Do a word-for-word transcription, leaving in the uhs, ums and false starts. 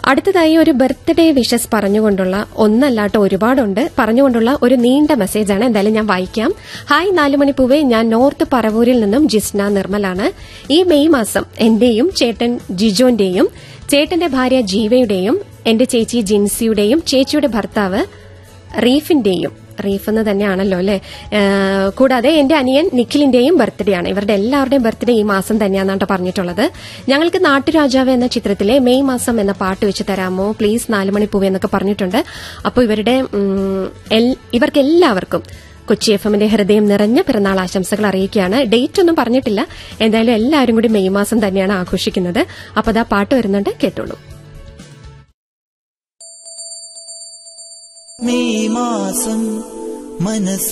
അടുത്തതായി ഒരു birthday wishes പറഞ്ഞുകൊണ്ടുള്ള ഒന്നല്ലാട്ടോ ഒരുപാടുണ്ട് പറഞ്ഞുകൊണ്ടുള്ള ഒരു നീണ്ട മെസ്സേജാണ്. എന്തായാലും ഞാൻ വായിക്കാം. ഹായ് നാലുമണിപ്പൂവേ, ഞാൻ നോർത്ത് പറവൂരിൽ നിന്നും ജിസ്ന നിർമ്മലാണ്. ഈ മെയ് മാസം എന്റെയും ചേട്ടൻ ജിജോന്റെയും ചേട്ടന്റെ ഭാര്യ ജീവയുടെയും എന്റെ ചേച്ചി ജിൻസിയുടെയും ചേച്ചിയുടെ ഭർത്താവ് റീഫിന്റെയും റീഫ് എന്ന് തന്നെയാണല്ലോ അല്ലെ, കൂടാതെ എന്റെ അനിയൻ നിഖിലിന്റെയും ബർത്ത്ഡേ ആണ്. ഇവരുടെ എല്ലാവരുടെയും ബർത്ത്ഡേ ഈ മാസം തന്നെയാണെന്നാണ് പറഞ്ഞിട്ടുള്ളത്. ഞങ്ങൾക്ക് നാട്ടുരാജാവ് എന്ന ചിത്രത്തിലെ മെയ് മാസം എന്ന പാട്ട് വെച്ച് തരാമോ പ്ലീസ് നാലുമണിപ്പൂവേ എന്നൊക്കെ പറഞ്ഞിട്ടുണ്ട്. അപ്പോൾ ഇവരുടെ ഇവർക്ക് എല്ലാവർക്കും കൊച്ചി എഫ് എമ്മിന്റെ ഹൃദയം നിറഞ്ഞ പിറന്നാൾ ആശംസകൾ അറിയിക്കുകയാണ്. ഡേറ്റ് ഒന്നും പറഞ്ഞിട്ടില്ല. എന്തായാലും എല്ലാവരും കൂടി മെയ് മാസം തന്നെയാണ് ആഘോഷിക്കുന്നത്. അപ്പോൾ അതാ പാട്ട് വരുന്നുണ്ട്, കേട്ടോളൂ. മെയ് മാസം മനസ്സ്